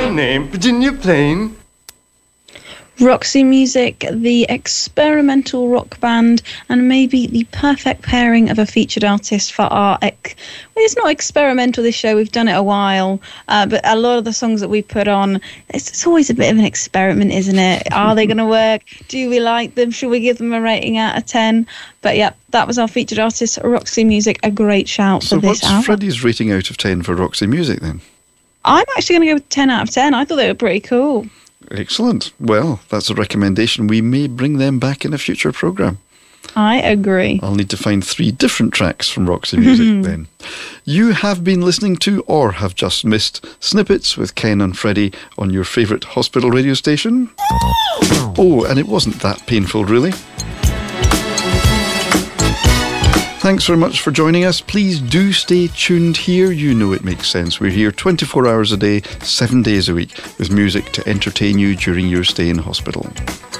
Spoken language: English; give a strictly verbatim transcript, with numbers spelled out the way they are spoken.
name, Virginia Plain. Roxy Music, the experimental rock band, and maybe the perfect pairing of a featured artist for our... Ec- well, it's not experimental, this show. We've done it a while. Uh, but a lot of the songs that we put on, it's, it's always a bit of an experiment, isn't it? Are they going to work? Do we like them? Should we give them a rating out of ten? But yeah, that was our featured artist, Roxy Music. A great shout so for this what's hour. Freddie's rating out of ten for Roxy Music then? I'm actually going to go with ten out of ten. I thought they were pretty cool. Excellent. Well, that's a recommendation. We may bring them back in a future programme. I agree. I'll need to find three different tracks from Roxy Music then. You have been listening to, or have just missed, Snippets with Ken and Freddie on your favourite hospital radio station. Oh, and it wasn't that painful, really. Thanks very much for joining us. Please do stay tuned here. You know it makes sense. We're here twenty-four hours a day, seven days a week, with music to entertain you during your stay in hospital.